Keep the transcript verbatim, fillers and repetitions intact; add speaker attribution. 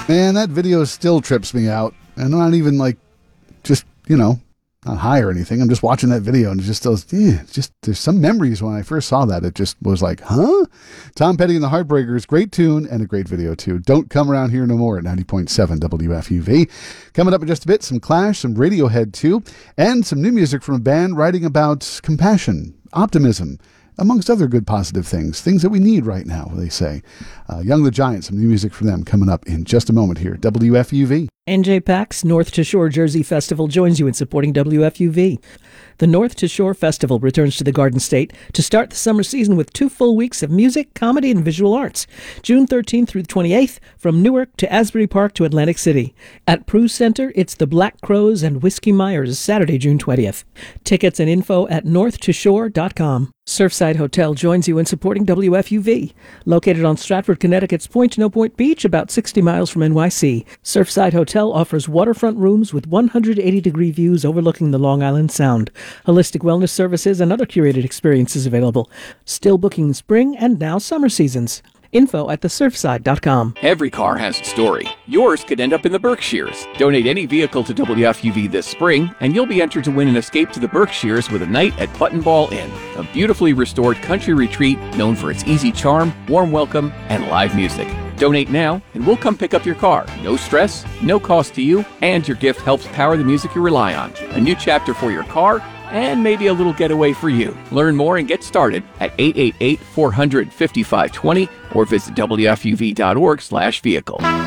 Speaker 1: Man, that video still trips me out. And I'm not even like, just, you know, not high or anything. I'm just watching that video and it just those, yeah, just there's some memories when I first saw that. It just was like, huh? Tom Petty and the Heartbreakers, great tune and a great video too. Don't Come Around Here No More at ninety point seven W F U V. Coming up in just a bit, some Clash, some Radiohead too, and some new music from a band writing about compassion, optimism, amongst other good positive things, things that we need right now, they say. Uh, Young the Giant, some new music from them coming up in just a moment here. W F U V.
Speaker 2: N J PAX North to Shore Jersey Festival joins you in supporting W F U V. The North to Shore Festival returns to the Garden State to start the summer season with two full weeks of music, comedy, and visual arts. June thirteenth through the twenty-eighth, from Newark to Asbury Park to Atlantic City. At Prue Center, it's the Black Crows and Whiskey Myers, Saturday, June twentieth. Tickets and info at north to shore dot com. Surfside Hotel joins you in supporting W F U V. Located on Stratford, Connecticut's Point No Point Beach, about sixty miles from N Y C, Surfside Hotel offers waterfront rooms with one hundred eighty degree views overlooking the Long Island Sound. Holistic wellness services and other curated experiences available. Still booking spring and now summer seasons. Info at the surfside dot com.
Speaker 3: Every car has a story. Yours could end up in the Berkshires. Donate any vehicle to W F U V this spring, and you'll be entered to win an escape to the Berkshires with a night at Buttonball Inn, a beautifully restored country retreat known for its easy charm, warm welcome, and live music. Donate now, and we'll come pick up your car. No stress, no cost to you, and your gift helps power the music you rely on. A new chapter for your car, and maybe a little getaway for you. Learn more and get started at eight eight eight, four hundred, fifty-five twenty or visit W F U V dot org slash vehicle.